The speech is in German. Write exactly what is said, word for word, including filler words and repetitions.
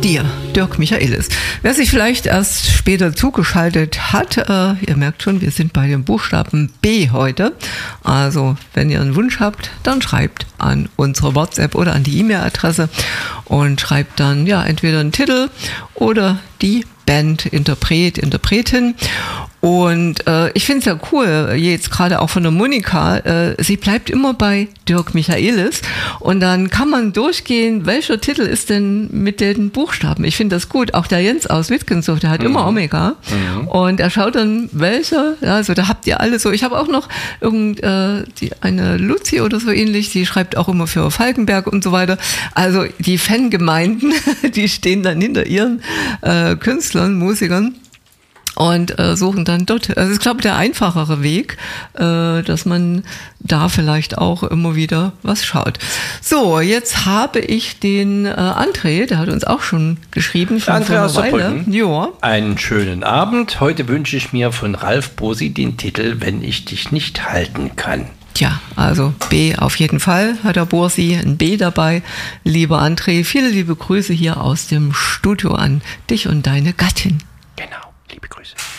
dir, Dirk Michaelis. Wer sich vielleicht erst später zugeschaltet hat, äh, ihr merkt schon, wir sind bei dem Buchstaben B heute. Also, wenn ihr einen Wunsch habt, dann schreibt an unsere WhatsApp oder an die E-Mail-Adresse und schreibt dann ja entweder einen Titel oder die Band, Interpret, Interpretin. Und äh, ich finde es ja cool, jetzt gerade auch von der Monika, äh, sie bleibt immer bei Dirk Michaelis und dann kann man durchgehen, welcher Titel ist denn mit den Buchstaben. Ich finde das gut. Auch der Jens aus Wittgenstock, der hat mhm. immer Omega mhm. und er schaut dann, welcher, ja, also da habt ihr alle so. Ich habe auch noch irgend, äh, die, eine Luzi oder so ähnlich, die schreibt auch immer für Falkenberg und so weiter. Also die Fangemeinden, die stehen dann hinter ihren äh, Künstlern, Musikern. Und äh, suchen dann dort. Also ich glaube, der einfachere Weg, äh, dass man da vielleicht auch immer wieder was schaut. So, jetzt habe ich den äh, André, der hat uns auch schon geschrieben. Schon André aus Saarbrücken. Ja. Einen schönen Abend. Heute wünsche ich mir von Ralf Bosi den Titel Wenn ich dich nicht halten kann. Tja, also B auf jeden Fall hat der Borsi ein B dabei. Lieber André, viele liebe Grüße hier aus dem Studio an dich und deine Gattin. Genau. Liebe Grüße.